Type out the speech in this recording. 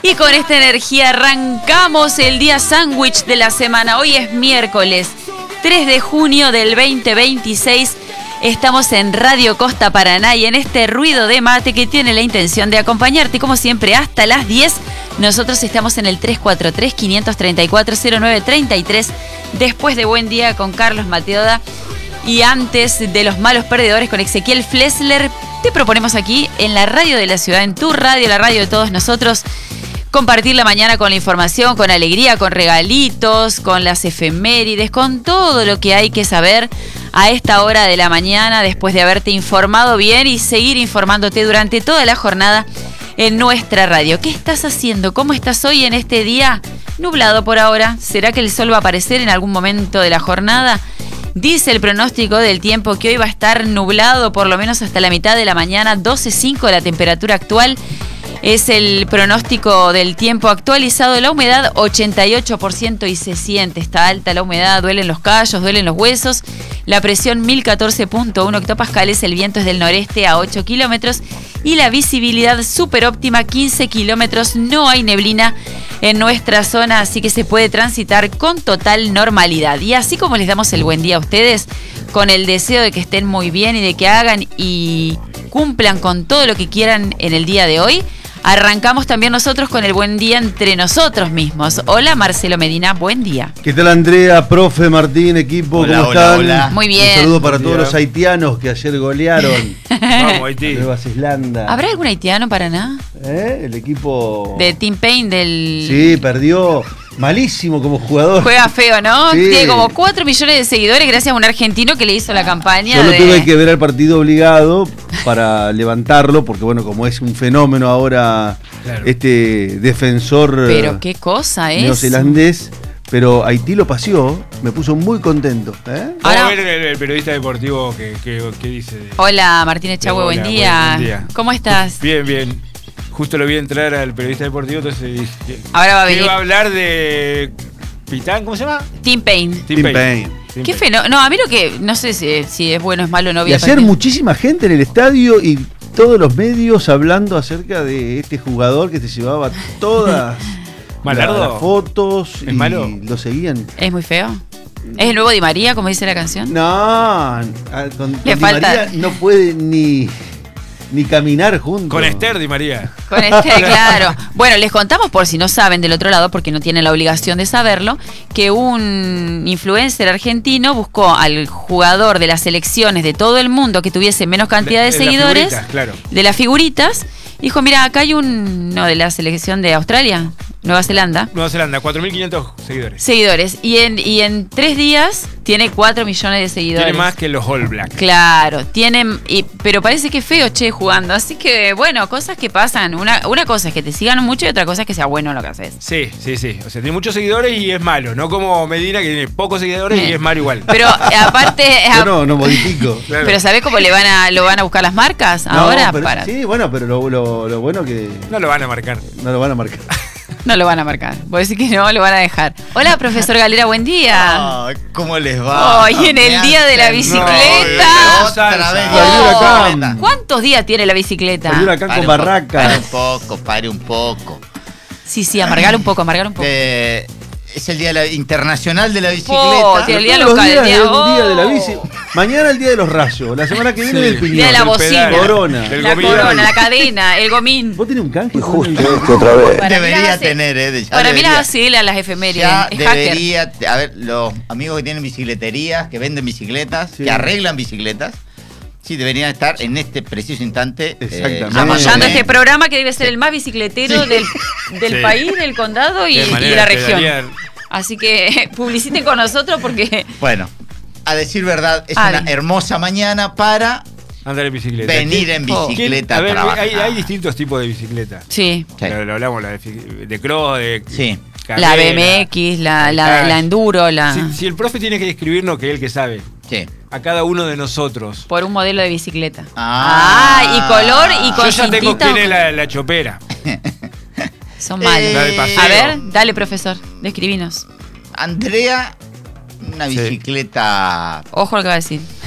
Y con esta energía arrancamos el día sándwich de la semana. Hoy es miércoles 3 de junio del 2026. Estamos en Radio Costa Paraná y en este ruido de mate que tiene la intención de acompañarte, como siempre, hasta las 10. Nosotros estamos en el 343-534-0933, después de Buen Día con Carlos Mateoda y antes de Los Malos Perdedores con Ezequiel Flesler. Te proponemos aquí en la radio de la ciudad, en tu radio, la radio de todos nosotros, compartir la mañana con la información, con alegría, con regalitos, con las efemérides, con todo lo que hay que saber a esta hora de la mañana, después de haberte informado bien y seguir informándote durante toda la jornada en nuestra radio. ¿Qué estás haciendo? ¿Cómo estás hoy en este día nublado por ahora? ¿Será que el sol va a aparecer en algún momento de la jornada? Dice el pronóstico del tiempo que hoy va a estar nublado por lo menos hasta la mitad de la mañana, 12.5 la temperatura actual. Es el pronóstico del tiempo actualizado. La humedad 88% y se siente, está alta la humedad, duelen los callos, duelen los huesos. La presión 1014.1 hectopascales, el viento es del noreste a 8 kilómetros y la visibilidad súper óptima 15 kilómetros. No hay neblina en nuestra zona, así que se puede transitar con total normalidad. Y así como les damos el buen día a ustedes, con el deseo de que estén muy bien y de que hagan y cumplan con todo lo que quieran en el día de hoy, arrancamos también nosotros con el buen día entre nosotros mismos. Hola, Marcelo Medina, buen día. ¿Qué tal, Andrea, profe, Martín, equipo? Hola, ¿Cómo hola, están? hola. Muy bien. Un saludo para todos los haitianos que ayer golearon. Vamos, Haití. Nueva Zelanda. ¿Habrá algún haitiano para nada? El equipo... De Team Paine del... Sí, perdió. Malísimo como jugador. Juega feo, ¿no? Sí. Tiene como 4 millones de seguidores gracias a un argentino que le hizo la campaña. Solo tuve que ver al partido obligado para levantarlo, porque bueno, como es un fenómeno ahora, Claro. este defensor Pero qué cosa es. neozelandés, pero Haití lo paseó, me puso muy contento. Ahora- Vamos a ver el periodista deportivo que dice. Hola, Martín Echagüe, Hola, buen día. buen día. ¿Cómo estás? Bien, bien. Justo lo vi entrar al periodista deportivo, entonces dije. Ahora va a que venir iba a hablar de Pitán, ¿cómo se llama? Team Paine. Team Paine. Team Qué Paine. fenómeno. No, a mí lo que... No sé si es bueno o es malo, no vi Y el ayer partido. muchísima gente en el estadio y todos los medios hablando acerca de este jugador que se llevaba todas ¿Malardo? las fotos ¿Es y malo? lo seguían. ¿Es muy feo? ¿Es el nuevo Di María, como dice la canción? No, con Le Di falta- María no puede ni caminar juntos. Con Esther Di María. Con claro. Bueno, les contamos por si no saben del otro lado, porque no tienen la obligación de saberlo, que un influencer argentino buscó al jugador de las selecciones de todo el mundo que tuviese menos cantidad de las seguidores, figuritas, claro. de las figuritas. Dijo, mira, acá hay uno de la selección de Australia, Nueva Zelanda. Nueva Zelanda, 4.500 seguidores. Seguidores. Y en 3 días tiene 4 millones de seguidores. Tiene más que los All Blacks. Claro, pero parece que es feo, che, jugando. Así que, bueno, cosas que pasan. Una cosa es que te sigan mucho y otra cosa es que sea bueno lo que haces. Sí. O sea, tiene muchos seguidores y es malo. No como Medina, que tiene pocos seguidores y es malo igual. Pero aparte... Yo no modifico. Claro. Pero ¿sabés cómo lo van a buscar las marcas No, ahora? pero- Sí, bueno, pero lo bueno que No lo van a marcar. no lo van a marcar. No lo van a marcar. Vos decís que no, lo van a dejar. Hola, profesor Galera, buen día. Ah, ¿cómo les va? Hoy en el día de la bicicleta. Otra vez. Perdió la Oh, cam. ¿Cuántos días tiene la bicicleta? Perdió la can con barraca. Pare un poco. Sí, amargar un poco. Es el día internacional de la Oh, bicicleta. tiene el día Todos los local, días el día- es el día de la oh. bici. Mañana el día de los rayos. La semana que viene Sí. del piñón. Día de la del bocina. pedal, Corona. del La gomín. corona, la cadena, el gomín. ¿Vos tenés un canje? otra vez. Para mí Debería las hace- tener, ya Para mí debería. las hace él a las efemérides. Ya Es hacker. debería, a ver, los amigos que tienen bicicleterías, que venden bicicletas, Sí. que arreglan bicicletas, sí deberían estar en este preciso instante Exactamente. Apoyando llamándome. este programa que debe ser el más bicicletero del Sí. país, del condado y Qué de manera la de región. pedalear. Así que publiciten con nosotros porque... Bueno, a decir verdad, es Ale. una hermosa mañana para Andar en bicicleta. venir en Oh. bicicleta A ver, a trabajar. hay distintos tipos de bicicleta. Sí, Sí. Lo hablamos, la de cross, de Sí. la carrera. BMX, la Cash. enduro, la... Si el profe tiene que describirnos, que es el que sabe, Sí. a cada uno de nosotros. Por un modelo de bicicleta. Ah. Y color y con Yo ya tengo cintita. quién es la chopera. Son malos. La de paseo. A ver, dale, profesor, describinos. Andrea, una Sí. bicicleta Ojo lo que va a decir.